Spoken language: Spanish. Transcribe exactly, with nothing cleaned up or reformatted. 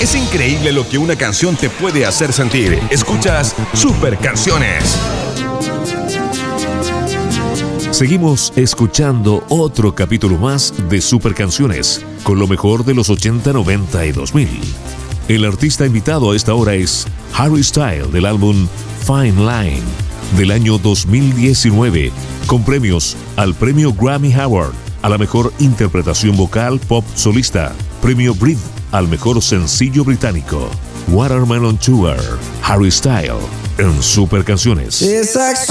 Es increíble lo que una canción te puede hacer sentir. Escuchas Super Canciones. Seguimos escuchando otro capítulo más de Super Canciones, con lo mejor de los ochenta, noventa y dos mil. El artista invitado a esta hora es Harry Styles, del álbum Fine Line, del año dos mil diecinueve, con premios al premio Grammy Award a la mejor interpretación vocal pop solista, premio Brit al mejor sencillo británico. Watermelon Tour, Harry Styles en Super Canciones. It's like